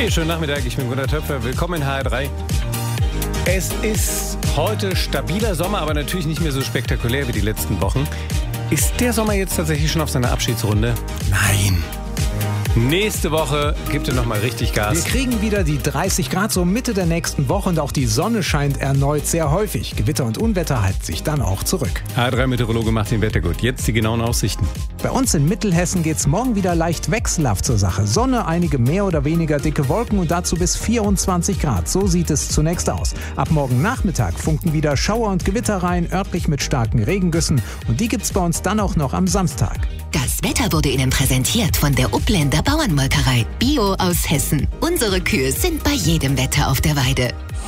Hey, schönen Nachmittag, ich bin Gunnar Töpfer, willkommen in HR3. Es ist heute stabiler Sommer, aber natürlich nicht mehr so spektakulär wie die letzten Wochen. Ist der Sommer jetzt tatsächlich schon auf seiner Abschiedsrunde? Nein. Nächste Woche gibt es nochmal richtig Gas. Wir kriegen wieder die 30 Grad so Mitte der nächsten Woche und auch die Sonne scheint erneut sehr häufig. Gewitter und Unwetter halten sich dann auch zurück. HR3-Meteorologe Martin Wettergut. Jetzt die genauen Aussichten. Bei uns in Mittelhessen geht's morgen wieder leicht wechselhaft zur Sache. Sonne, einige mehr oder weniger dicke Wolken und dazu bis 24 Grad. So sieht es zunächst aus. Ab morgen Nachmittag funken wieder Schauer und Gewitter rein, örtlich mit starken Regengüssen. Und die gibt's bei uns dann auch noch am Samstag. Das Wetter wurde Ihnen präsentiert von der Upländer Bauernmolkerei. Bio aus Hessen. Unsere Kühe sind bei jedem Wetter auf der Weide.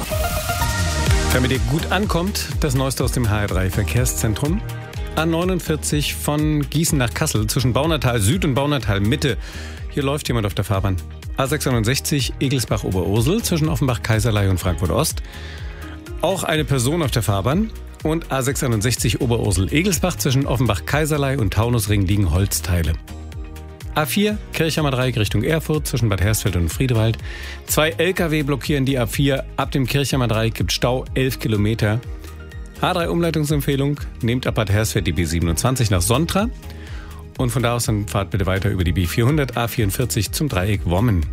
Damit ihr gut ankommt, das Neueste aus dem HR3-Verkehrszentrum. A49 von Gießen nach Kassel zwischen Baunatal Süd und Baunatal Mitte. Hier läuft jemand auf der Fahrbahn. A96 Egelsbach-Oberursel zwischen Offenbach-Kaiserlei und Frankfurt-Ost. Auch eine Person auf der Fahrbahn. Und A96 Oberursel-Egelsbach zwischen Offenbach-Kaiserlei und Taunusring liegen Holzteile. A4 Kirchheimer Dreieck Richtung Erfurt zwischen Bad Hersfeld und Friedewald. 2 LKW blockieren die A4. Ab dem Kirchheimer Dreieck gibt Stau 11 Kilometer. A3 Umleitungsempfehlung. Nehmt ab Bad Hersfeld die B27 nach Sontra. Und von da aus dann fahrt bitte weiter über die B400 A44 zum Dreieck Wommen.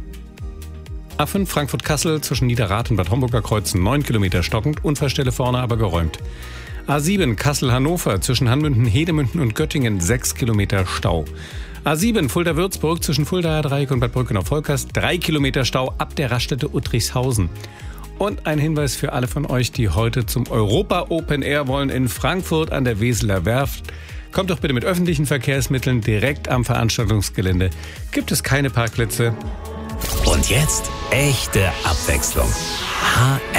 A5 Frankfurt-Kassel zwischen Niederrad und Bad Homburger Kreuzen 9 Kilometer stockend, Unfallstelle vorne aber geräumt. A7 Kassel-Hannover zwischen Hanmünden, Hedemünden und Göttingen 6 Kilometer Stau. A7 Fulda-Würzburg zwischen Fuldaer Dreieck und Bad Brückenau-Volkers 3 Kilometer Stau ab der Raststätte Uttrichshausen. Und ein Hinweis für alle von euch, die heute zum Europa Open Air wollen in Frankfurt an der Weseler Werft. Kommt doch bitte mit öffentlichen Verkehrsmitteln direkt am Veranstaltungsgelände. Gibt es keine Parkplätze. Und jetzt echte Abwechslung.